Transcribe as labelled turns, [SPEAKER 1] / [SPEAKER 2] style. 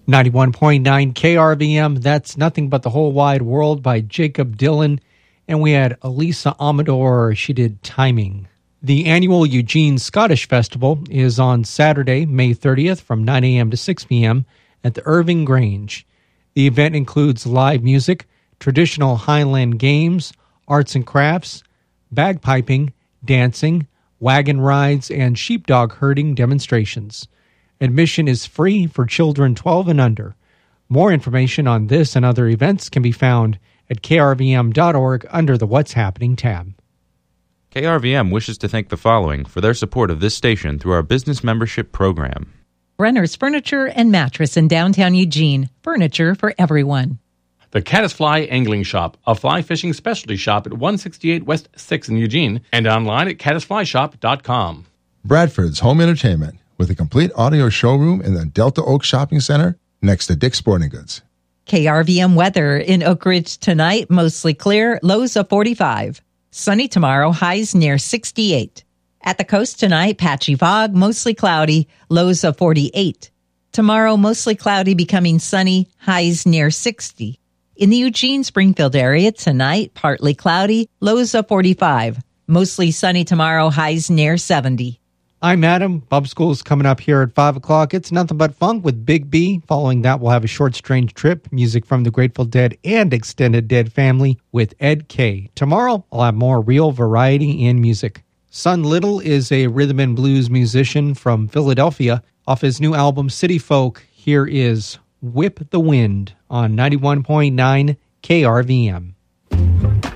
[SPEAKER 1] 91.9 KRVM, That's Nothing But the Whole Wide World by Jacob Dylan. And we had Elisa Amador, she did Timing. The annual Eugene Scottish Festival is on Saturday, May 30th from 9 a.m. to 6 p.m. at the Irving Grange. The event includes live music, traditional Highland games, arts and crafts, bagpiping, dancing, wagon rides, and sheepdog herding demonstrations. Admission is free for children 12 and under. More information on this and other events can be found at krvm.org under the What's Happening tab.
[SPEAKER 2] KRVM wishes to thank the following for their support of this station through our business membership program.
[SPEAKER 3] Brenner's Furniture and Mattress in downtown Eugene. Furniture for everyone.
[SPEAKER 4] The Caddisfly Angling Shop, a fly fishing specialty shop at 168 West 6 in Eugene, and online at caddisflyshop.com.
[SPEAKER 5] Bradford's Home Entertainment, with a complete audio showroom in the Delta Oak Shopping Center next to Dick's Sporting Goods.
[SPEAKER 3] KRVM weather in Oak Ridge tonight, mostly clear, lows of 45. Sunny tomorrow, highs near 68. At the coast tonight, patchy fog, mostly cloudy, lows of 48. Tomorrow, mostly cloudy, becoming sunny, highs near 60. In the Eugene-Springfield area tonight, partly cloudy, lows of 45. Mostly sunny tomorrow, highs near 70.
[SPEAKER 1] I'm Adam. Bub School's coming up here at 5 o'clock. It's Nothing But Funk with Big B. Following that, we'll have a short, strange trip, music from the Grateful Dead and Extended Dead Family with Ed K. Tomorrow, I'll have more real variety in music. Son Little is a rhythm and blues musician from Philadelphia. Off his new album, City Folk, here is Whip the Wind on 91.9 KRVM.